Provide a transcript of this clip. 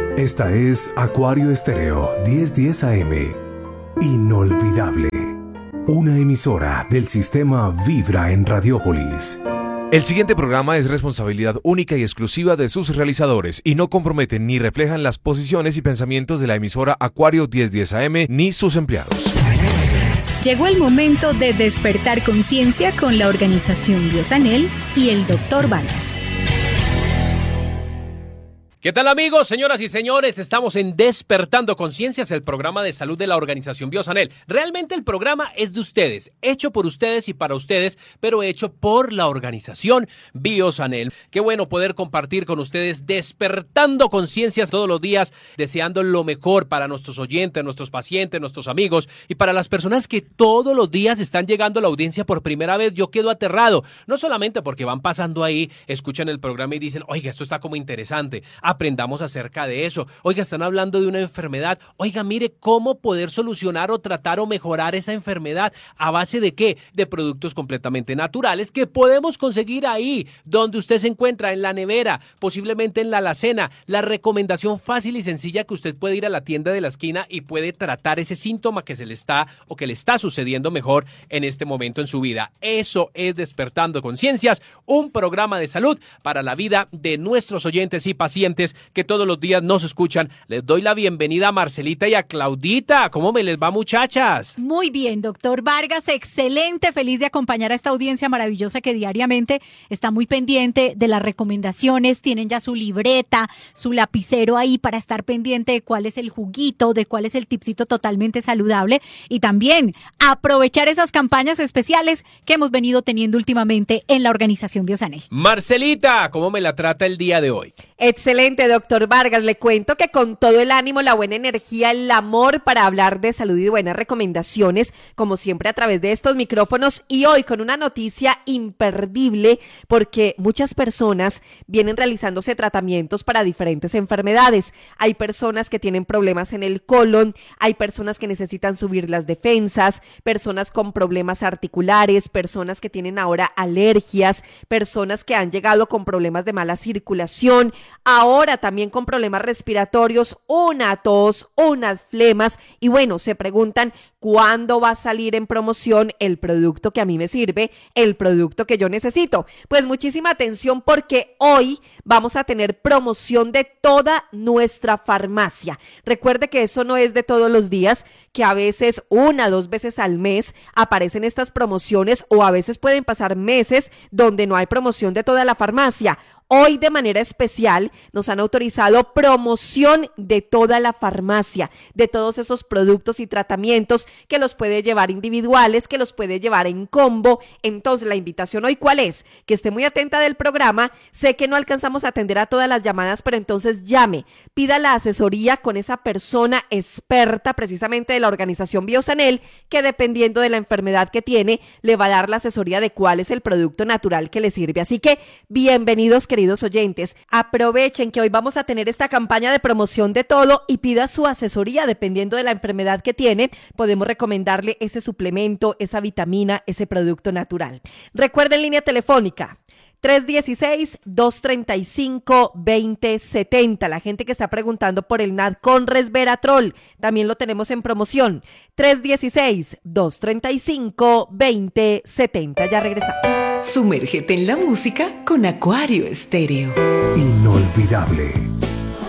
Esta es Acuario Estéreo 1010 AM. Inolvidable. Una emisora del sistema Vibra en Radiópolis. El siguiente programa es responsabilidad única y exclusiva de sus realizadores y no comprometen ni reflejan las posiciones y pensamientos de la emisora Acuario 1010 AM ni sus empleados. Llegó el momento de despertar conciencia con la organización Biosanel y el Dr. Vargas. ¿Qué tal, amigos, señoras y señores? Estamos en Despertando Conciencias, el programa de salud de la organización Biosanel. Realmente el programa es de ustedes, hecho por ustedes y para ustedes, pero hecho por la organización Biosanel. Qué bueno poder compartir con ustedes Despertando Conciencias todos los días, deseando lo mejor para nuestros oyentes, nuestros pacientes, nuestros amigos y para las personas que todos los días están llegando a la audiencia por primera vez. Yo quedo aterrado, no solamente porque van pasando ahí, escuchan el programa y dicen, oiga, esto está como interesante. Aprendamos acerca de eso. Oiga, están hablando de una enfermedad. Oiga, mire cómo poder solucionar o tratar o mejorar esa enfermedad. ¿A base de qué? De productos completamente naturales que podemos conseguir ahí, donde usted se encuentra, en la nevera, posiblemente en la alacena. La recomendación fácil y sencilla que usted puede ir a la tienda de la esquina y puede tratar ese síntoma que se le está o que le está sucediendo mejor en este momento en su vida. Eso es Despertando Conciencias, un programa de salud para la vida de nuestros oyentes y pacientes que todos los días nos escuchan. Les doy la bienvenida a Marcelita y a Claudita. ¿Cómo me les va, muchachas? Muy bien, doctor Vargas, excelente, feliz de acompañar a esta audiencia maravillosa que diariamente está muy pendiente de las recomendaciones. Tienen ya su libreta, su lapicero ahí para estar pendiente de cuál es el juguito, de cuál es el tipsito totalmente saludable y también aprovechar esas campañas especiales que hemos venido teniendo últimamente en la organización Biosanel. Marcelita, ¿cómo me la trata el día de hoy? Excelente, doctor Vargas. Le cuento que con todo el ánimo, la buena energía, el amor para hablar de salud y buenas recomendaciones, como siempre a través de estos micrófonos, y hoy con una noticia imperdible porque muchas personas vienen realizándose tratamientos para diferentes enfermedades. Hay personas que tienen problemas en el colon, hay personas que necesitan subir las defensas, personas con problemas articulares, personas que tienen ahora alergias, personas que han llegado con problemas de mala circulación, ahora también con problemas respiratorios, una tos, unas flemas y bueno, se preguntan ¿cuándo va a salir en promoción el producto que a mí me sirve, el producto que yo necesito? Pues muchísima atención porque hoy vamos a tener promoción de toda nuestra farmacia. Recuerde que eso no es de todos los días, que a veces 1 o 2 veces al mes aparecen estas promociones o a veces pueden pasar meses donde no hay promoción de toda la farmacia. Hoy de manera especial nos han autorizado promoción de toda la farmacia, de todos esos productos y tratamientos que los puede llevar individuales, que los puede llevar en combo. Entonces la invitación hoy ¿cuál es? Que esté muy atenta del programa. Sé que no alcanzamos a atender a todas las llamadas, pero entonces llame, pida la asesoría con esa persona experta precisamente de la organización Biosanel, que dependiendo de la enfermedad que tiene, le va a dar la asesoría de cuál es el producto natural que le sirve. Así que bienvenidos, queridos oyentes, aprovechen que hoy vamos a tener esta campaña de promoción de todo y pida su asesoría dependiendo de la enfermedad que tiene. Podemos recomendarle ese suplemento, esa vitamina, ese producto natural. Recuerden línea telefónica 316-235-2070. La gente que está preguntando por el NAD con resveratrol, también lo tenemos en promoción. 316-235-2070. Ya regresamos. Sumérgete en la música con Acuario Estéreo. Inolvidable.